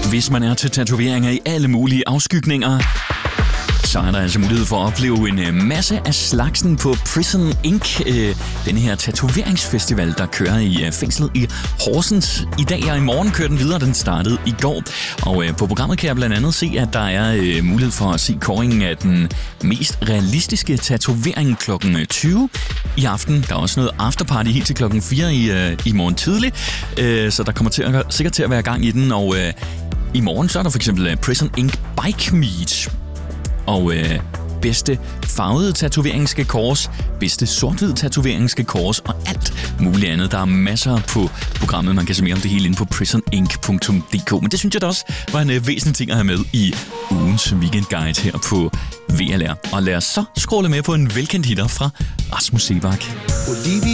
Hvis man er til tatoveringer i alle mulige afskygninger, så er der altså mulighed for at opleve en masse af slagsen på Prison Ink. Denne her tatoveringsfestival, der kører i fængslet i Horsens. I dag og i morgen kører den videre, den startede i går. Og på programmet kan jeg blandt andet se, at der er mulighed for at se kåringen af den mest realistiske tatovering klokken 20 i aften. Der er også noget afterparty helt til klokken 4 i morgen tidlig, så der kommer sikkert til at være gang i den. Og i morgen så er der for eksempel Prison Ink Bike Meet. Og bedste farvede tatovering skal kåres, bedste sort-hvid tatovering skal kåres, og alt muligt andet. Der er masser på programmet. Man kan se mere om det hele inde på prisonink.dk. Men det synes jeg da også var en væsentlig ting at have med i ugens weekendguide her på VLR. Og lad os så scrolle med på en velkendt hitter fra Rasmus Seebach.